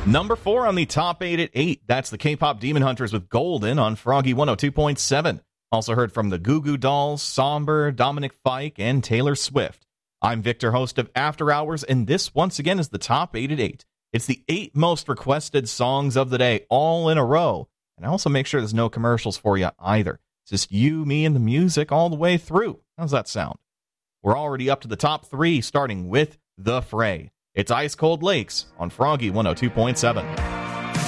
Number 4 on the top 8 at 8. That's the K-pop Demon Hunters with Golden on Froggy 102.7. Also heard from the Goo Goo Dolls, Somber, Dominic Fike, and Taylor Swift. I'm Victor, host of After Hours, and this once again is the top 8 at 8. It's the 8 most requested songs of the day, all in a row. And I also make sure there's no commercials for you either. It's just you, me, and the music all the way through. How's that sound? We're already up to the top 3, starting with The Fray. It's Ice Cold Lakes on Froggy 102.7.